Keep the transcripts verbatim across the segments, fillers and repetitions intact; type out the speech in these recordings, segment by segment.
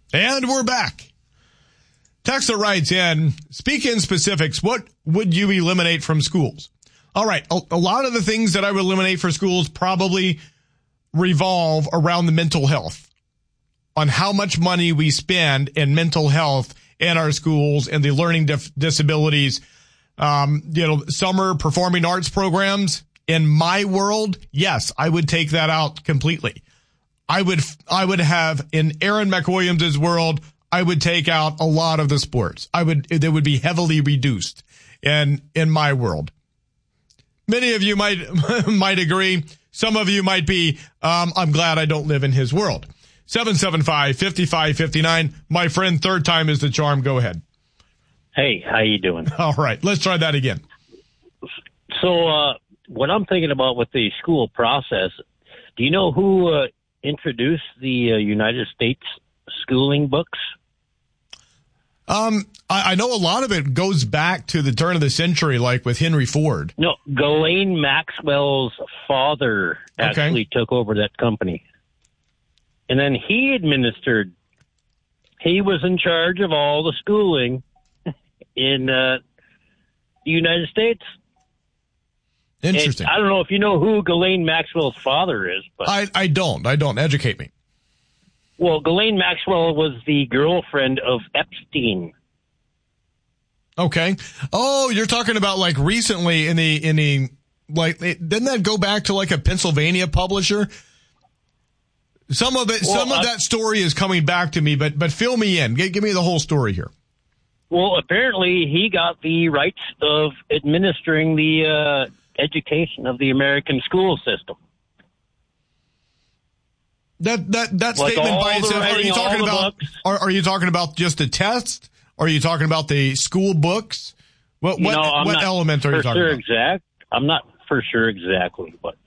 And we're back. Texter writes in, speak in specifics. What would you eliminate from schools? All right. A, a lot of the things that I would eliminate for schools probably revolve around the mental health, on how much money we spend in mental health in our schools and the learning dif- disabilities. Um, you know, summer performing arts programs. In my world, yes, I would take that out completely. I would, I would have in Aaron McWilliams' world, I would take out a lot of the sports. I would, they would be heavily reduced in, in my world. Many of you might, might agree. Some of you might be, um, I'm glad I don't live in his world. seven seven five, five five five nine. My friend, third time is the charm. Go ahead. Hey, how you doing? All right. Let's try that again. So, uh, what I'm thinking about with the school process, do you know who, uh, introduced the uh, United States schooling books? Um, I, I know a lot of it goes back to the turn of the century, like with Henry Ford. No, Ghislaine Maxwell's father actually okay. took over that company. And then he administered, he was in charge of all the schooling in uh, the United States. Interesting. And I don't know if you know who Ghislaine Maxwell's father is. But I, I don't. I don't. Educate me. Well, Ghislaine Maxwell was the girlfriend of Epstein. Okay. Oh, you're talking about like recently in the, in the, like, didn't that go back to like a Pennsylvania publisher? Some of it, well, some of uh, that story is coming back to me, but, but fill me in. G- give me the whole story here. Well, apparently he got the rights of administering the, uh, education of the American school system. That that that like statement by itself. Writing, are you talking about? Are, are you talking about just the test? Or are you talking about the school books? What what, know, what element are you talking sure about? Exact. I'm not for sure exactly, but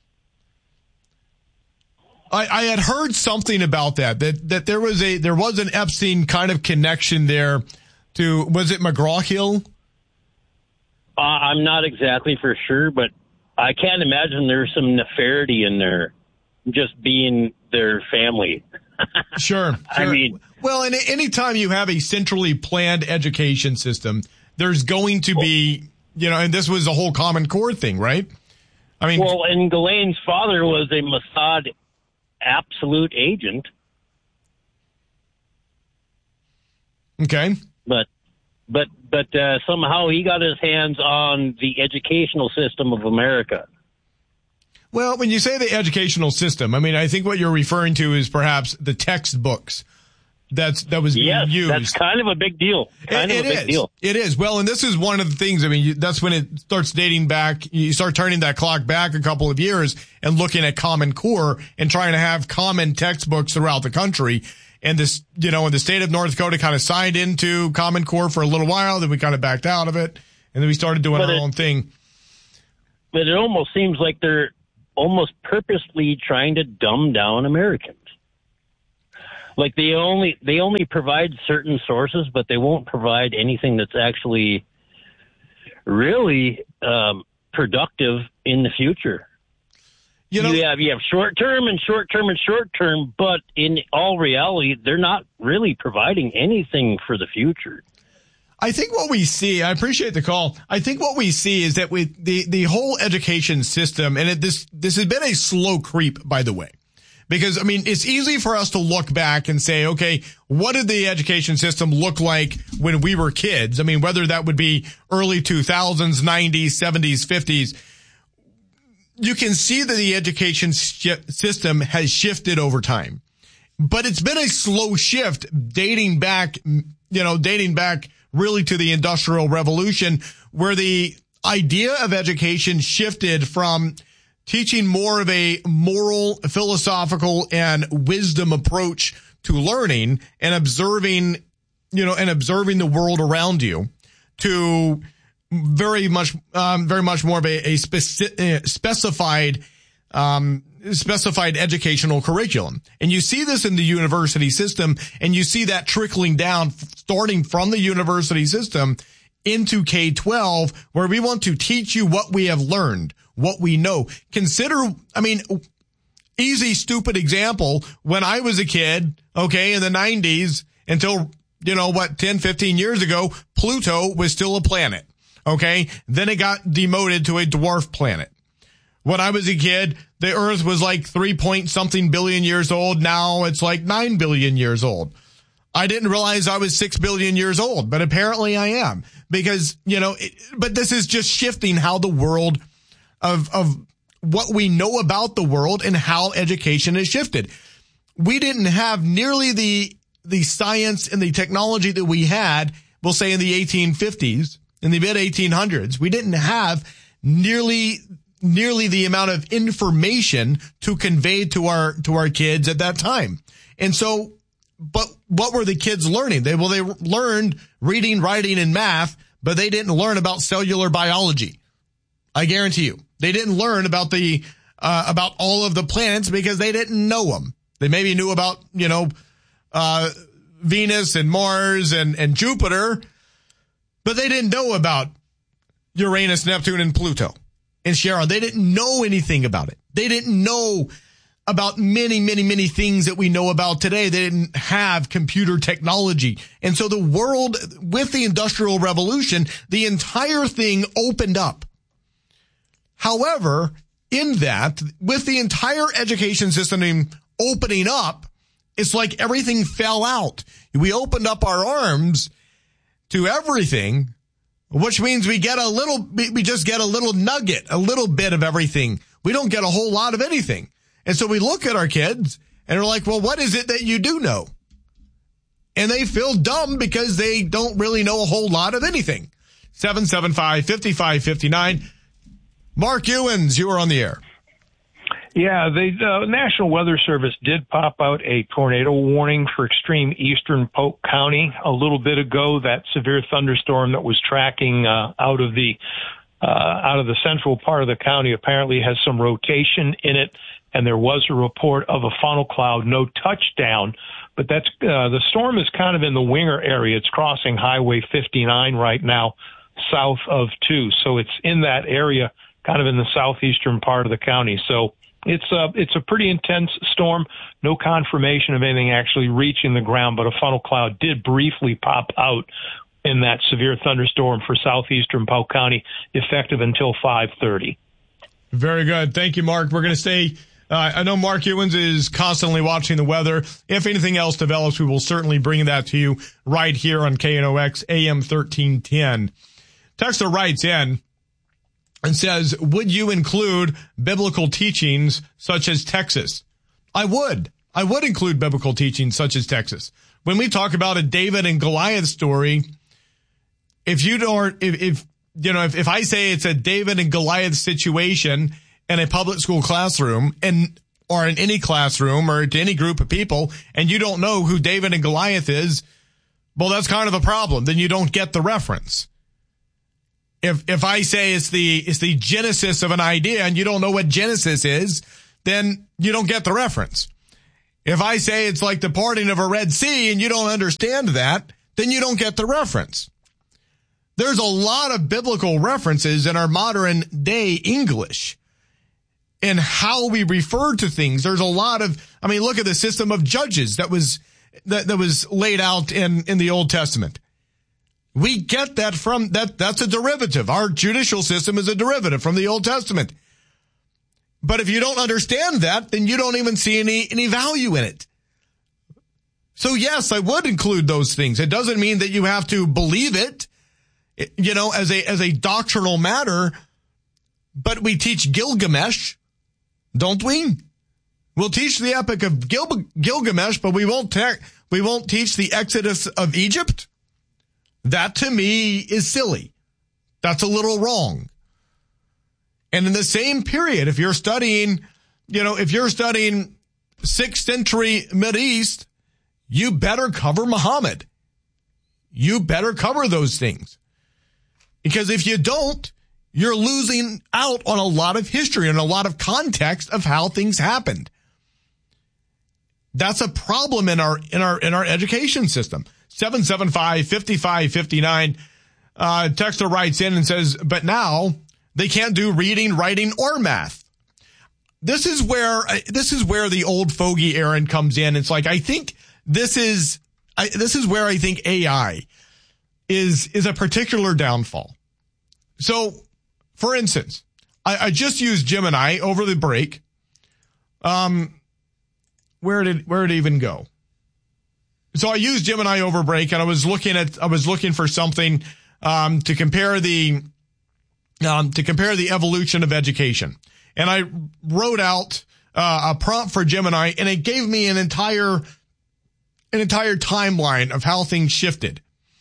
I, I had heard something about that. That that there was a there was an Epstein kind of connection there to, was it McGraw-Hill? Uh, I'm not exactly for sure, but I can't imagine there's some nefariety in there, just being their family. Sure, sure. I mean, well, and any time you have a centrally planned education system, there's going to be, you know, and this was a whole Common Core thing, right? I mean, well, and Ghislaine's father was a Mossad absolute agent. Okay. But, but, but uh, somehow he got his hands on the educational system of America. Well, when you say the educational system, I mean, I think what you're referring to is perhaps the textbooks that's, that was yes, being used. That's kind of a big deal. Kind it, of a it big is. deal. It is. Well, and this is one of the things, I mean, you, that's when it starts dating back. You start turning that clock back a couple of years and looking at Common Core and trying to have common textbooks throughout the country. And this, you know, and the state of North Dakota kind of signed into Common Core for a little while, then we kind of backed out of it, and then we started doing but our it, own thing. But it almost seems like they're almost purposely trying to dumb down Americans. Like they only they only provide certain sources, but they won't provide anything that's actually really um, productive in the future. You know, you have you have short term and short term and short term, but in all reality, they're not really providing anything for the future. I think what we see, I appreciate the call. I think what we see is that with the, the whole education system, and it, this, this has been a slow creep, by the way, because I mean, it's easy for us to look back and say, okay, what did the education system look like when we were kids? I mean, whether that would be early two thousands, nineties, seventies, fifties, you can see that the education sh- system has shifted over time, but it's been a slow shift dating back, you know, dating back really to the Industrial Revolution, where the idea of education shifted from teaching more of a moral, philosophical, and wisdom approach to learning and observing, you know, and observing the world around you, to very much, um, very much more of a, a speci- uh, specified, um, specified educational curriculum. And you see this in the university system, and you see that trickling down, starting from the university system into K twelve, where we want to teach you what we have learned, what we know. Consider, I mean, easy, stupid example. When I was a kid, okay, in the nineties, until, you know, what, ten, fifteen years ago, Pluto was still a planet, okay? Then it got demoted to a dwarf planet. When I was a kid, the Earth was like three point something billion years old. Now it's like nine billion years old. I didn't realize I was six billion years old, but apparently I am, because, you know, it, but this is just shifting how the world of, of what we know about the world and how education has shifted. We didn't have nearly the, the science and the technology that we had, we'll say in the eighteen fifties, in the mid eighteen hundreds. We didn't have nearly, nearly the amount of information to convey to our, to our kids at that time. And so, but what were the kids learning? They, well, they learned reading, writing, and math, but they didn't learn about cellular biology. I guarantee you. They didn't learn about the, uh, about all of the planets because they didn't know them. They maybe knew about, you know, uh, Venus and Mars and, and Jupiter, but they didn't know about Uranus, Neptune, and Pluto and Charon. They didn't know anything about it. They didn't know about many, many, many things that we know about today. They didn't have computer technology. And so the world, with the Industrial Revolution, the entire thing opened up. However, in that, with the entire education system opening up, it's like everything fell out. We opened up our arms to everything, which means we get a little, we just get a little nugget, a little bit of everything. We don't get a whole lot of anything. And so we look at our kids and we're like, well, what is it that you do know? And they feel dumb because they don't really know a whole lot of anything. seven seven five, five five five nine. Mark Ewens, you are on the air. Yeah, the uh, National Weather Service did pop out a tornado warning for extreme eastern Polk County a little bit ago. That severe thunderstorm that was tracking uh, out of the uh, out of the central part of the county apparently has some rotation in it. And there was a report of a funnel cloud, no touchdown, but that's uh, the storm is kind of in the Winger area. It's crossing Highway fifty-nine right now, south of two. So it's in that area, kind of in the southeastern part of the county. So it's a, it's a pretty intense storm. No confirmation of anything actually reaching the ground, but a funnel cloud did briefly pop out in that severe thunderstorm for southeastern Polk County, effective until five thirty. Very good. Thank you, Mark. We're going to stay. Uh, I know Mark Ewens is constantly watching the weather. If anything else develops, we will certainly bring that to you right here on K N O X A M thirteen ten. Texter writes in and says, would you include biblical teachings such as Texas? I would. I would include biblical teachings such as Texas. When we talk about a David and Goliath story, if you don't, if, if you know, if, if I say it's a David and Goliath situation in a public school classroom and or in any classroom or to any group of people, and you don't know who David and Goliath is, well, that's kind of a problem. Then you don't get the reference. If if I say it's the it's the genesis of an idea and you don't know what Genesis is, then you don't get the reference. If I say it's like the parting of a Red Sea and you don't understand that, then you don't get the reference. There's a lot of biblical references in our modern day English and how we refer to things. There's a lot of, I mean, look at the system of judges that was, that, that was laid out in, in the Old Testament. We get that from that. That's a derivative. Our judicial system is a derivative from the Old Testament. But if you don't understand that, then you don't even see any, any value in it. So yes, I would include those things. It doesn't mean that you have to believe it, you know, as a, as a doctrinal matter, but we teach Gilgamesh, don't we? We'll teach the epic of Gil- Gilgamesh, but we won't te- we won't teach the Exodus of Egypt. That to me is silly. That's a little wrong. And in the same period, if you're studying, you know, if you're studying sixth century Mideast, you better cover Muhammad. You better cover those things. Because if you don't, you're losing out on a lot of history and a lot of context of how things happened. That's a problem in our, in our, in our education system. seven seven five, five five five nine. Uh, texter writes in and says, but now they can't do reading, writing, or math. this is where this is where the old fogey Aaron comes in. It's like I think this is I, this is where I think A I is is a particular downfall. So, for instance, I, I just used Gemini over the break. Um, where did where did it even go? So I used Gemini over break, and I was looking at I was looking for something um, to compare the um, to compare the evolution of education, and I wrote out uh, a prompt for Gemini, and it gave me an entire an entire timeline of how things shifted.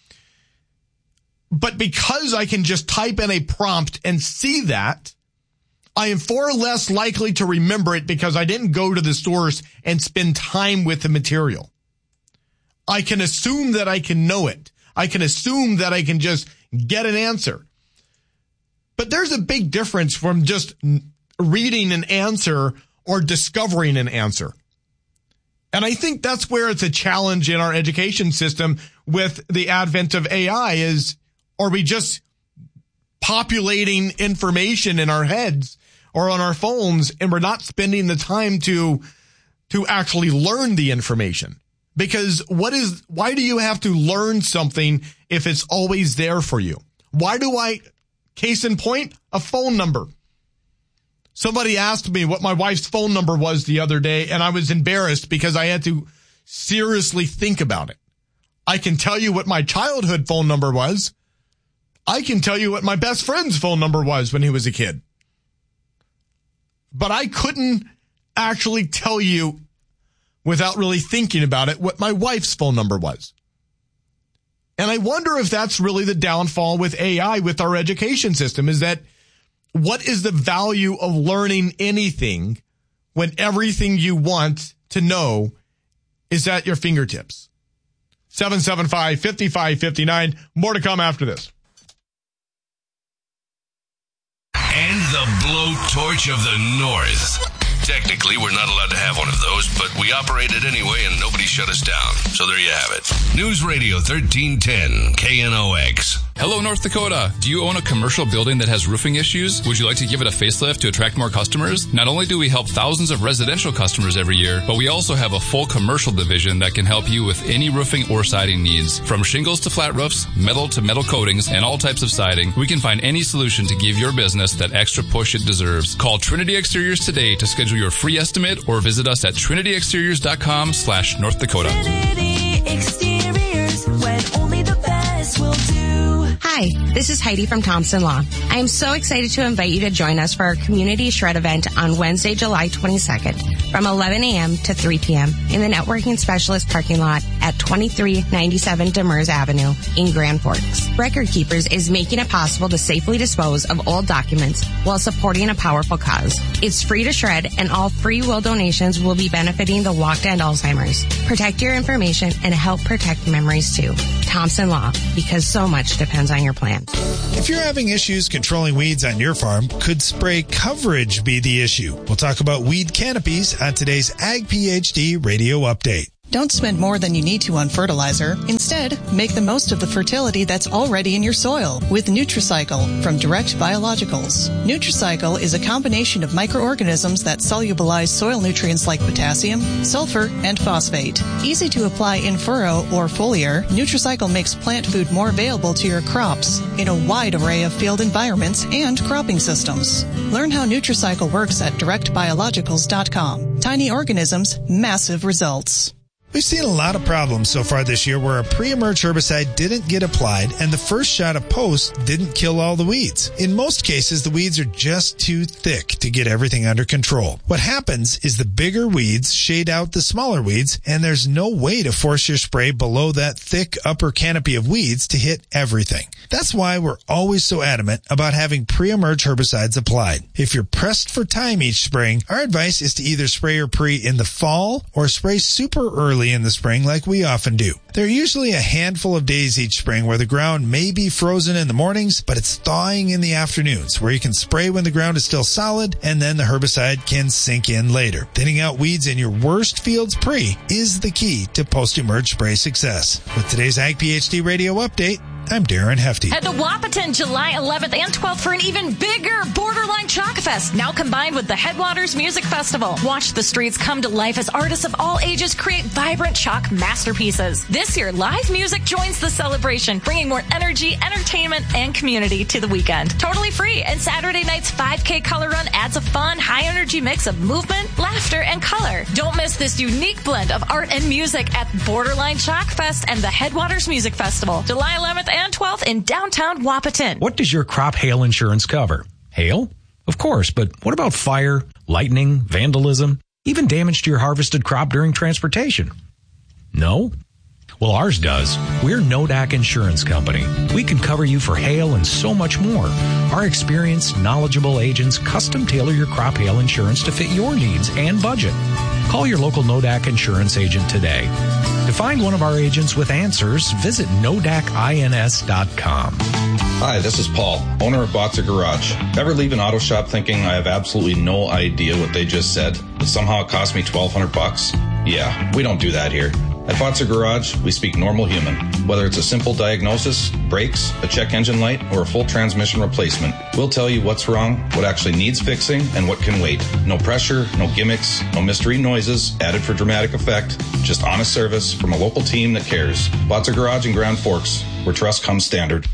But because I can just type in a prompt and see that, I am far less likely to remember it because I didn't go to the source and spend time with the material. I can assume that I can know it. I can assume that I can just get an answer. But there's a big difference from just reading an answer or discovering an answer. And I think that's where it's a challenge in our education system with the advent of A I is, are we just populating information in our heads or on our phones, and we're not spending the time to, to actually learn the information? Because what is, why do you have to learn something if it's always there for you? Why do I, case in point, a phone number? Somebody asked me what my wife's phone number was the other day, and I was embarrassed because I had to seriously think about it. I can tell you what my childhood phone number was. I can tell you what my best friend's phone number was when he was a kid. But I couldn't actually tell you, without really thinking about it, what my wife's phone number was. And I wonder if that's really the downfall with A I with our education system, is that what is the value of learning anything when everything you want to know is at your fingertips? seven seven five, five five five nine. More to come after this. And the blowtorch of the North. Technically, we're not allowed to have one of those, but we operate it anyway, and nobody shut us down. So there you have it. News Radio thirteen ten, K N O X. Hello, North Dakota. Do you own a commercial building that has roofing issues? Would you like to give it a facelift to attract more customers? Not only do we help thousands of residential customers every year, but we also have a full commercial division that can help you with any roofing or siding needs. From shingles to flat roofs, metal to metal coatings, and all types of siding, we can find any solution to give your business that extra push it deserves. Call Trinity Exteriors today to schedule your free estimate or visit us at trinity exteriors dot com slash North Dakota. Trinity Exteriors, when only the best will do. Hi, this is Heidi from Thompson Law. I am so excited to invite you to join us for our Community Shred event on Wednesday, July twenty-second from eleven a.m. to three p.m. in the Networking Specialist parking lot at twenty-three ninety-seven Demers Avenue in Grand Forks. Record Keepers is making it possible to safely dispose of old documents while supporting a powerful cause. It's free to shred, and all free will donations will be benefiting the Walk to End Alzheimer's. Protect your information and help protect memories too. Thompson Law, because so much depends on your plan. If you're having issues controlling weeds on your farm, could spray coverage be the issue? We'll talk about weed canopies on today's Ag PhD Radio Update. Don't spend more than you need to on fertilizer. Instead, make the most of the fertility that's already in your soil with Nutricycle from Direct Biologicals. Nutricycle is a combination of microorganisms that solubilize soil nutrients like potassium, sulfur, and phosphate. Easy to apply in furrow or foliar, Nutricycle makes plant food more available to your crops in a wide array of field environments and cropping systems. Learn how Nutricycle works at direct biologicals dot com. Tiny organisms, massive results. We've seen a lot of problems so far this year where a pre-emerge herbicide didn't get applied and the first shot of Post didn't kill all the weeds. In most cases, the weeds are just too thick to get everything under control. What happens is the bigger weeds shade out the smaller weeds, and there's no way to force your spray below that thick upper canopy of weeds to hit everything. That's why we're always so adamant about having pre-emerge herbicides applied. If you're pressed for time each spring, our advice is to either spray your pre in the fall or spray super early in the spring like we often do. There are usually a handful of days each spring where the ground may be frozen in the mornings, but it's thawing in the afternoons, where you can spray when the ground is still solid, and then the herbicide can sink in later. Thinning out weeds in your worst fields pre is the key to post-emerge spray success. With today's Ag PhD Radio Update, I'm Darren Hefty. Head to Wapaton July eleventh and twelfth for an even bigger Borderline Chalk Fest, now combined with the Headwaters Music Festival. Watch the streets come to life as artists of all ages create vibrant chalk masterpieces. This year, live music joins the celebration, bringing more energy, entertainment, and community to the weekend. Totally free, and Saturday night's five K color run adds a fun, high-energy mix of movement, laughter, and color. Don't miss this unique blend of art and music at Borderline Chalk Fest and the Headwaters Music Festival, July eleventh and twelfth in downtown Wapaton. What does your crop hail insurance cover? Hail? Of course, but what about fire, lightning, vandalism, even damage to your harvested crop during transportation? No? Well, ours does. We're Nodak Insurance Company. We can cover you for hail and so much more. Our experienced, knowledgeable agents custom tailor your crop hail insurance to fit your needs and budget. Call your local Nodak Insurance agent today. To find one of our agents with answers, visit nodak ins dot com. Hi, this is Paul, owner of Botzer Garage. Ever leave an auto shop thinking I have absolutely no idea what they just said, but somehow it cost me twelve hundred bucks? Yeah, we don't do that here. At Botzer Garage, we speak normal human. Whether it's a simple diagnosis, brakes, a check engine light, or a full transmission replacement, we'll tell you what's wrong, what actually needs fixing, and what can wait. No pressure, no gimmicks, no mystery noises added for dramatic effect, just honest service from a local team that cares. Botzer Garage in Grand Forks, where trust comes standard.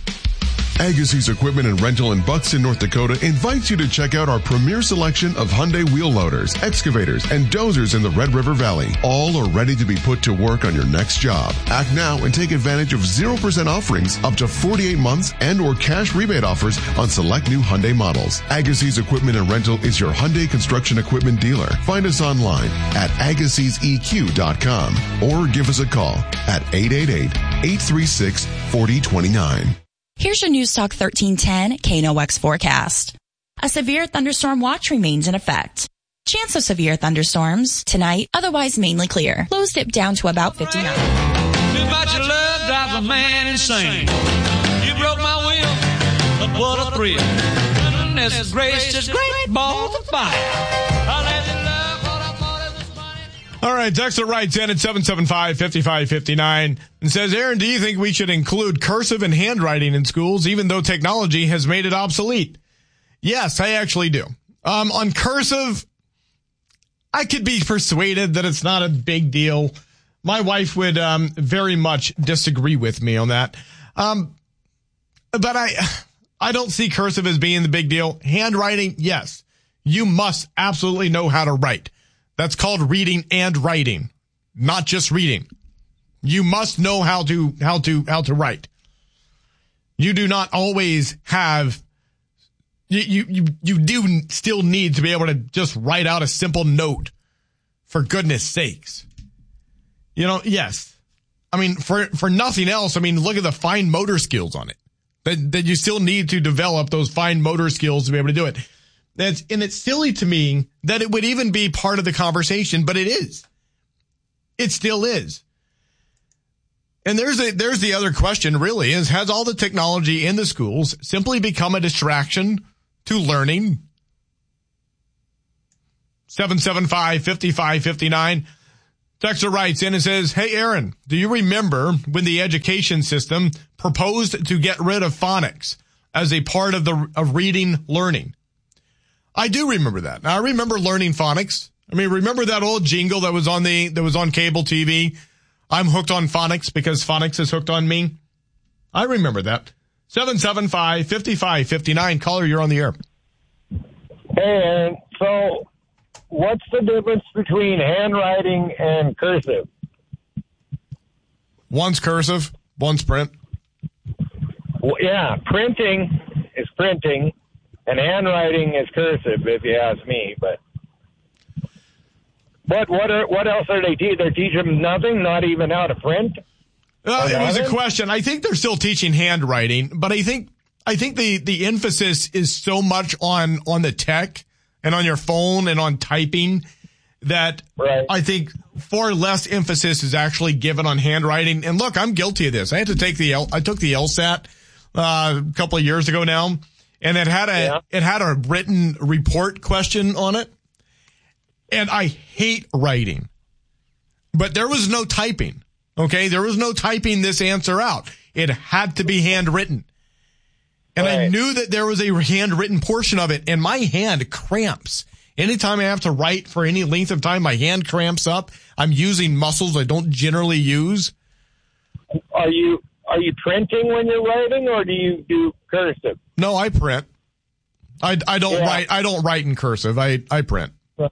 Agassiz Equipment and Rental in Buxton, North Dakota invites you to check out our premier selection of Hyundai wheel loaders, excavators, and dozers in the Red River Valley. All are ready to be put to work on your next job. Act now and take advantage of zero percent offerings up to forty-eight months and or cash rebate offers on select new Hyundai models. Agassiz Equipment and Rental is your Hyundai construction equipment dealer. Find us online at agassiz e q dot com or give us a call at eight eight eight, eight three six, four zero two nine. Here's your News Talk thirteen ten K N O X forecast. A severe thunderstorm watch remains in effect. Chance of severe thunderstorms tonight, otherwise mainly clear. Lows dip down to about fifty-nine. Too much love drives a man insane. You broke my will, but what a thrill. Goodness gracious, great balls of fire. I let you love what I thought it was funny. All right, Dexter writes in at seven seven five, five five five nine and says, Aaron, do you think we should include cursive and handwriting in schools, even though technology has made it obsolete? Yes, I actually do. Um, on cursive, I could be persuaded that it's not a big deal. My wife would um, very much disagree with me on that. Um, but I, I don't see cursive as being the big deal. Handwriting, yes, you must absolutely know how to write. That's called reading and writing, not just reading. You must know how to, how to, how to write. You do not always have, you, you, you, you do still need to be able to just write out a simple note, for goodness sakes. You know, yes. I mean, for, for nothing else, I mean, look at the fine motor skills on it. That, that you still need to develop those fine motor skills to be able to do it. That's, and it's silly to me that it would even be part of the conversation, but it is. It still is. And there's a, there's the other question really is, has all the technology in the schools simply become a distraction to learning? seven seven five, five five five nine. Texter writes in and says, hey, Aaron, do you remember when the education system proposed to get rid of phonics as a part of the of reading learning? I do remember that. Now, I remember learning phonics. I mean, remember that old jingle that was on the, that was on cable T V? I'm hooked on phonics because phonics is hooked on me. I remember that. seven seven five, five five five nine. Caller, you're on the air. Hey, Aaron. So what's the difference between handwriting and cursive? One's cursive, one's print. Well, yeah, printing is printing. And handwriting is cursive, if you ask me. But what what are what else are they teaching? They're teaching them nothing, not even how to print. Uh, it was a question. I think they're still teaching handwriting, but I think I think the the emphasis is so much on on the tech and on your phone and on typing that right. I think far less emphasis is actually given on handwriting. And look, I'm guilty of this. I had to take the L, I took the LSAT uh, a couple of years ago now. And it had a, yeah. it had a written report question on it. And I hate writing, but there was no typing. Okay, there was no typing this answer out. It had to be handwritten. And right. I knew that there was a handwritten portion of it, and my hand cramps. Anytime I have to write for any length of time, my hand cramps up. I'm using muscles I don't generally use. Are you are you printing when you're writing, or do you do cursive? No, I print. I, I don't yeah. write. I don't write in cursive. I, I print. So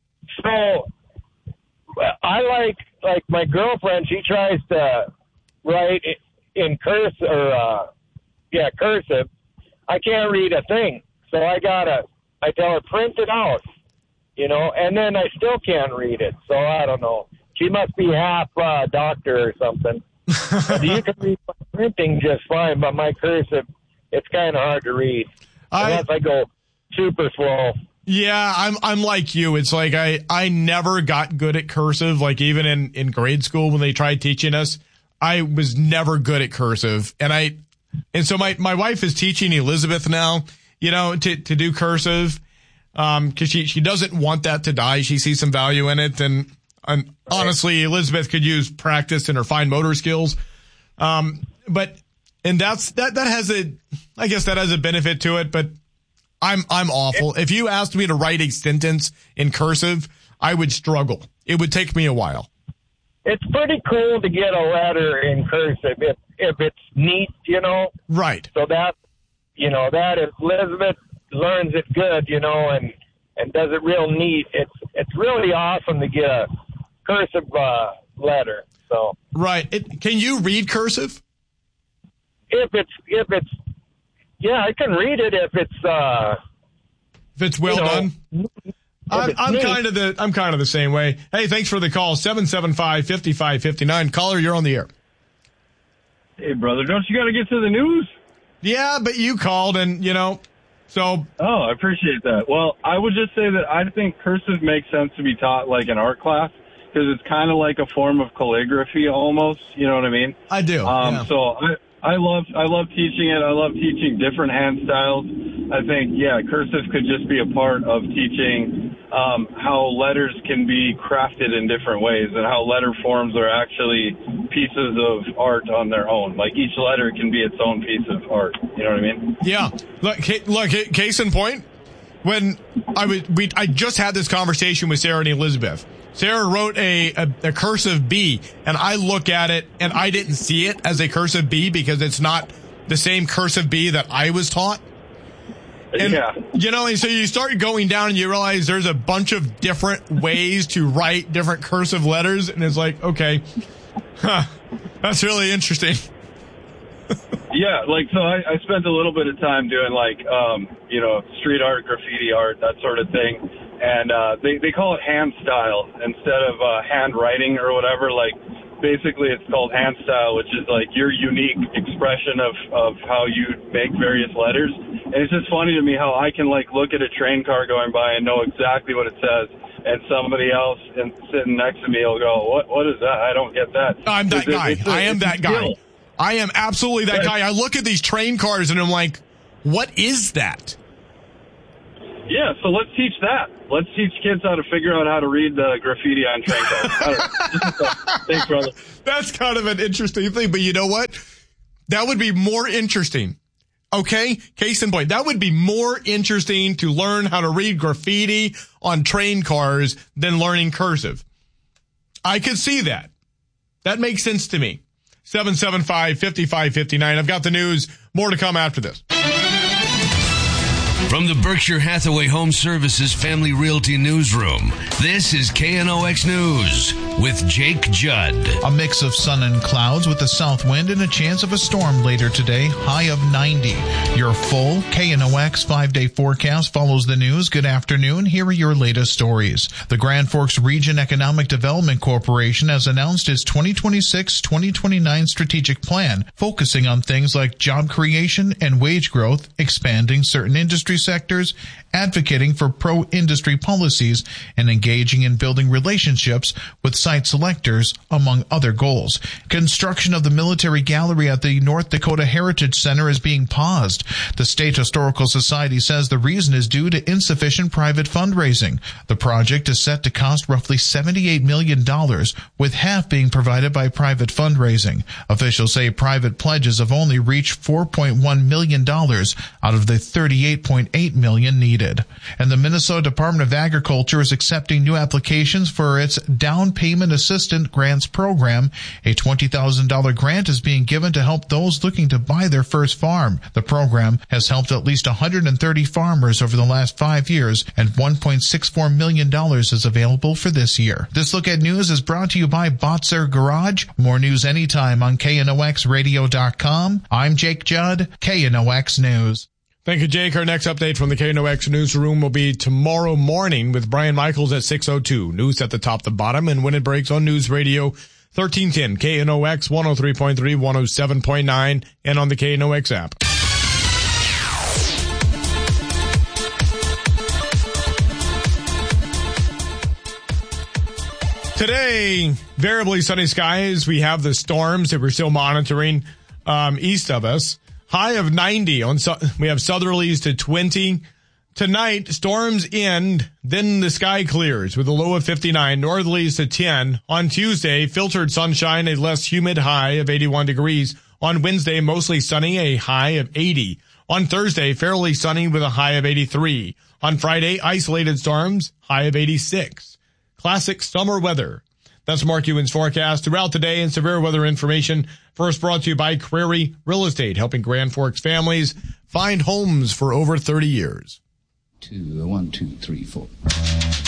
I like like my girlfriend. She tries to write in cursive or uh, yeah cursive. I can't read a thing, so I gotta. I tell her print it out, you know, and then I still can't read it. So I don't know. She must be half uh, doctor or something. You can read my printing just fine, but my cursive, it's kind of hard to read I, unless I go super slow. Yeah, I'm I'm like you. It's like I, I never got good at cursive. Like even in, in grade school when they tried teaching us, I was never good at cursive. And I and so my, my wife is teaching Elizabeth now, you know, to, to do cursive, um, cause she, she doesn't want that to die. She sees some value in it. And, and right. honestly, Elizabeth could use practice in her fine motor skills. Um, but, and that's, that, that has a, I guess that has a benefit to it, but I'm, I'm awful. If you asked me to write a sentence in cursive, I would struggle. It would take me a while. It's pretty cool to get a letter in cursive if, if it's neat, you know? Right. So that, you know, that if Elizabeth learns it good, you know, and, and does it real neat, it's it's really awesome to get a cursive uh, letter. So right. It, can you read cursive? If it's if it's yeah, I can read it if it's uh, if it's well you know, done. I'm, I'm kind of the I'm kind of the same way. Hey, thanks for the call. seven seven five, five five five nine. Caller, you're on the air. Hey, brother, don't you got to get to the news? Yeah, but you called and, you know, so. Oh, I appreciate that. Well, I would just say that I think cursive makes sense to be taught like an art class because it's kind of like a form of calligraphy almost. You know what I mean? I do. Um, yeah. So I, I love I love teaching it. I love teaching different hand styles. I think, yeah, cursive could just be a part of teaching um, how letters can be crafted in different ways and how letter forms are actually pieces of art on their own. Like each letter can be its own piece of art. You know what I mean? Yeah. Look, look case in point, when I was, we, I just had this conversation with Sarah and Elizabeth. Sarah wrote a, a, a cursive B, and I look at it, and I didn't see it as a cursive B because it's not the same cursive B that I was taught. And, yeah. You know, and so you start going down and you realize there's a bunch of different ways to write different cursive letters, and it's like, okay, huh, that's really interesting. Yeah, like, so I, I spent a little bit of time doing, like, um, you know, street art, graffiti art, that sort of thing. And uh, they, they call it hand style instead of uh, handwriting or whatever. Like, basically it's called hand style, which is, like, your unique expression of, of how you make various letters. And it's just funny to me how I can, like, look at a train car going by and know exactly what it says. And somebody else and sitting next to me will go, what? What is that? I don't get that. I'm that it's, guy. It's a, I am that guy. Skill. I am absolutely that right. guy. I look at these train cars and I'm like, what is that? Yeah, so let's teach that. Let's teach kids how to figure out how to read the graffiti on train cars. I don't know. Thanks, brother. That's kind of an interesting thing, but you know what? That would be more interesting. Okay? Case in point. That would be more interesting to learn how to read graffiti on train cars than learning cursive. I could see that. That makes sense to me. seven seven five, five five five nine. I've got the news. More to come after this. From the Berkshire Hathaway Home Services Family Realty Newsroom, this is K N O X News with Jake Judd. A mix of sun and clouds with a south wind and a chance of a storm later today, high of ninety. Your full K N O X five-day forecast follows the news. Good afternoon. Here are your latest stories. The Grand Forks Region Economic Development Corporation has announced its twenty twenty-six to twenty twenty-nine strategic plan, focusing on things like job creation and wage growth, expanding certain industry industry sectors, advocating for pro-industry policies, and engaging in building relationships with site selectors, among other goals. Construction of the military gallery at the North Dakota Heritage Center is being paused. The State Historical Society says the reason is due to insufficient private fundraising. The project is set to cost roughly seventy-eight million dollars, with half being provided by private fundraising. Officials say private pledges have only reached four point one million dollars out of the thirty-eight point eight million dollars needed. And the Minnesota Department of Agriculture is accepting new applications for its Down Payment Assistant Grants Program. A twenty thousand dollars grant is being given to help those looking to buy their first farm. The program has helped at least one hundred thirty farmers over the last five years, and one point six four million dollars is available for this year. This Look at News is brought to you by Botzer Garage. More news anytime on K N O X radio dot com. I'm Jake Judd, K N O X News. Thank you, Jake. Our next update from the K N O X newsroom will be tomorrow morning with Brian Michaels at six oh two. News at the top to bottom, and when it breaks on News Radio thirteen ten, K N O X one oh three point three, one oh seven point nine, and on the K N O X app. Today, variably sunny skies. We have the storms that we're still monitoring um, east of us. High of ninety. On su- we have southerlies to twenty. Tonight, storms end, then the sky clears with a low of fifty-nine. Northerlies to ten. On Tuesday, filtered sunshine, a less humid high of eighty-one degrees. On Wednesday, mostly sunny, a high of eighty. On Thursday, fairly sunny with a high of eighty-three. On Friday, isolated storms, high of eighty-six. Classic summer weather. That's Mark Ewan's forecast throughout the day, and severe weather information first brought to you by Crary Real Estate, helping Grand Forks families find homes for over thirty years. Two, one, two, three, four.